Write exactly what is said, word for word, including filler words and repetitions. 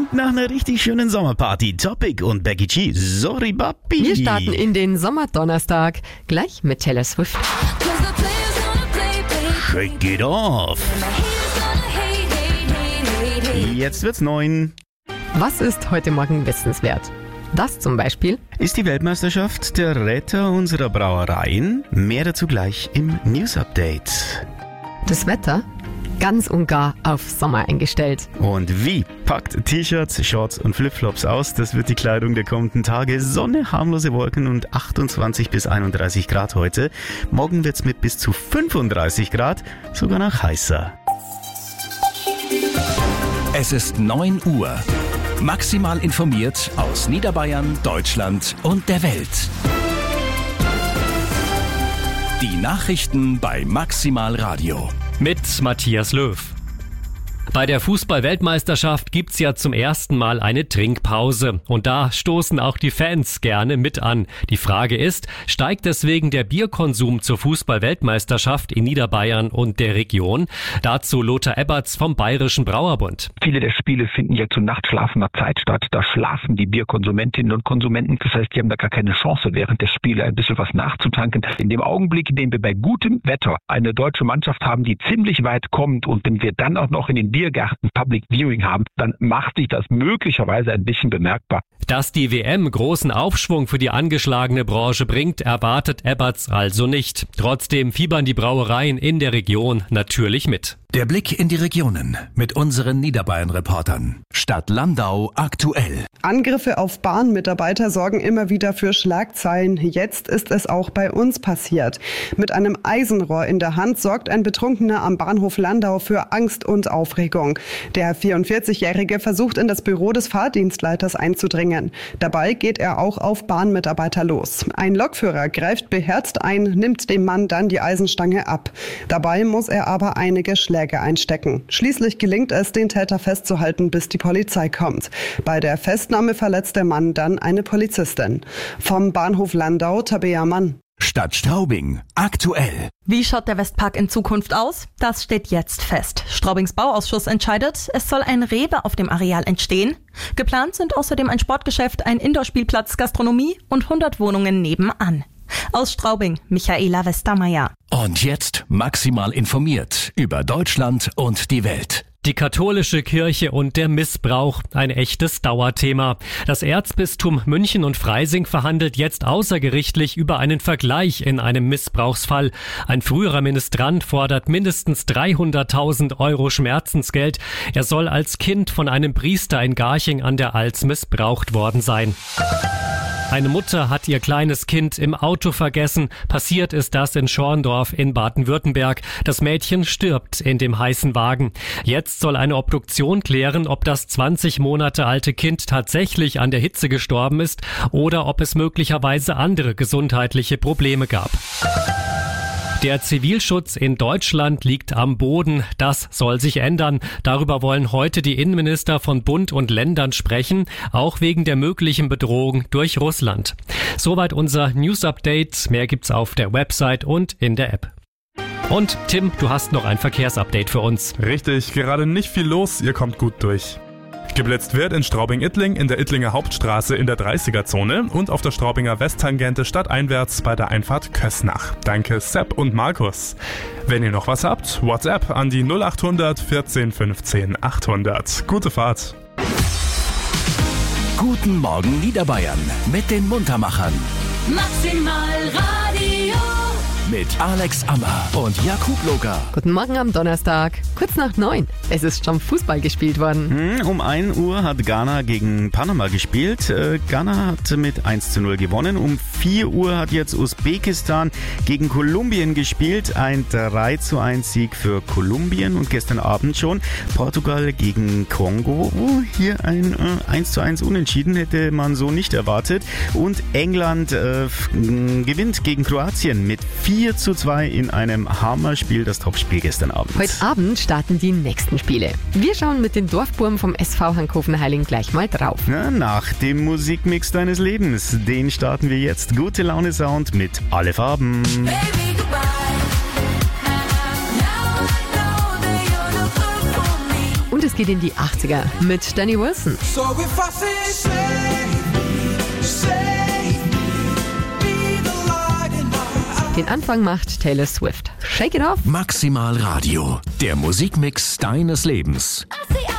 Klingt nach einer richtig schönen Sommerparty. Topic und Becky G. Sorry, Papi. Wir starten in den Sommerdonnerstag. Gleich mit Taylor Swift. Shake it off. Jetzt wird's neun. Was ist heute Morgen wissenswert? Das zum Beispiel ist die Weltmeisterschaft der Retter unserer Brauereien. Mehr dazu gleich im News Update. Das Wetter ganz und gar auf Sommer eingestellt. Und wie packt T-Shirts, Shorts und Flipflops aus? Das wird die Kleidung der kommenden Tage. Sonne, harmlose Wolken und achtundzwanzig bis einunddreißig Grad heute. Morgen wird's mit bis zu fünfunddreißig Grad sogar noch heißer. Es ist neun Uhr. Maximal informiert aus Niederbayern, Deutschland und der Welt. Die Nachrichten bei Maximal Radio. Mit Matthias Löw. Bei der Fußball-Weltmeisterschaft gibt's ja zum ersten Mal eine Trinkpause. Und da stoßen auch die Fans gerne mit an. Die Frage ist, steigt deswegen der Bierkonsum zur Fußball-Weltmeisterschaft in Niederbayern und der Region? Dazu Lothar Eberts vom Bayerischen Brauerbund. Viele der Spiele finden ja zu nachtschlafender Zeit statt. Da schlafen die Bierkonsumentinnen und Konsumenten. Das heißt, die haben da gar keine Chance, während der Spiele ein bisschen was nachzutanken. In dem Augenblick, in dem wir bei gutem Wetter eine deutsche Mannschaft haben, die ziemlich weit kommt, und wenn wir dann auch noch in den Biergarten Public Viewing haben, dann macht sich das möglicherweise ein bisschen bemerkbar. Dass die W M großen Aufschwung für die angeschlagene Branche bringt, erwartet Eberts also nicht. Trotzdem fiebern die Brauereien in der Region natürlich mit. Der Blick in die Regionen mit unseren Niederbayern-Reportern. Stadt Landau aktuell. Angriffe auf Bahnmitarbeiter sorgen immer wieder für Schlagzeilen. Jetzt ist es auch bei uns passiert. Mit einem Eisenrohr in der Hand sorgt ein Betrunkener am Bahnhof Landau für Angst und Aufregung. Der vierundvierzigjährige versucht in das Büro des Fahrdienstleiters einzudringen. Dabei geht er auch auf Bahnmitarbeiter los. Ein Lokführer greift beherzt ein, nimmt dem Mann dann die Eisenstange ab. Dabei muss er aber einige Schläge einstecken. Schließlich gelingt es, den Täter festzuhalten, bis die Polizei kommt. Bei der Festnahme verletzt der Mann dann eine Polizistin. Vom Bahnhof Landau, Tabea Mann. Stadt Straubing aktuell. Wie schaut der Westpark in Zukunft aus? Das steht jetzt fest. Straubings Bauausschuss entscheidet, es soll ein Rewe auf dem Areal entstehen. Geplant sind außerdem ein Sportgeschäft, ein Indoorspielplatz, Gastronomie und hundert Wohnungen nebenan. Aus Straubing, Michaela Westermeier. Und jetzt maximal informiert über Deutschland und die Welt. Die katholische Kirche und der Missbrauch, ein echtes Dauerthema. Das Erzbistum München und Freising verhandelt jetzt außergerichtlich über einen Vergleich in einem Missbrauchsfall. Ein früherer Ministrant fordert mindestens dreihunderttausend Euro Schmerzensgeld. Er soll als Kind von einem Priester in Garching an der Alz missbraucht worden sein. Eine Mutter hat ihr kleines Kind im Auto vergessen. Passiert ist das in Schorndorf in Baden-Württemberg. Das Mädchen stirbt in dem heißen Wagen. Jetzt soll eine Obduktion klären, ob das zwanzig Monate alte Kind tatsächlich an der Hitze gestorben ist oder ob es möglicherweise andere gesundheitliche Probleme gab. Der Zivilschutz in Deutschland liegt am Boden. Das soll sich ändern. Darüber wollen heute die Innenminister von Bund und Ländern sprechen, auch wegen der möglichen Bedrohung durch Russland. Soweit unser News-Update. Mehr gibt's auf der Website und in der App. Und Tim, du hast noch ein Verkehrsupdate für uns. Richtig, gerade nicht viel los, ihr kommt gut durch. Geblitzt wird in Straubing-Ittling in der Ittlinger Hauptstraße in der dreißiger-Zone und auf der Straubinger Westtangente stadteinwärts bei der Einfahrt Kösnach. Danke Sepp und Markus. Wenn ihr noch was habt, WhatsApp an die null acht hundert vierzehn fünfzehn achthundert. Gute Fahrt. Guten Morgen Niederbayern mit den Muntermachern. Maximal Radio. Mit Alex Ammer und Jakub Loka. Guten Morgen am Donnerstag, kurz nach neun. Es ist schon Fußball gespielt worden. Um ein Uhr hat Ghana gegen Panama gespielt. Äh, Ghana hat mit eins zu null gewonnen. Um vier Uhr hat jetzt Usbekistan gegen Kolumbien gespielt. Ein drei zu eins Sieg für Kolumbien. Und gestern Abend schon Portugal gegen Kongo. Oh, hier ein äh, eins zu eins Unentschieden hätte man so nicht erwartet. Und England äh, f- gewinnt gegen Kroatien mit vier zu zwei in einem Hammerspiel, das Topspiel gestern Abend. Heute Abend starten die nächsten Spiele. Wir schauen mit den Dorfburm vom S V Hankoven-Heiling gleich mal drauf. Na, nach dem Musikmix deines Lebens, den starten wir jetzt. Gute Laune Sound mit Alle Farben. Baby, goodbye. Now I know that you're the one for me. Und es geht in die achtziger mit Danny Wilson. So if I say, save me, save me, be the light in my eyes. Den Anfang macht Taylor Swift. Shake It Off. Maximal Radio, der Musikmix deines Lebens. I see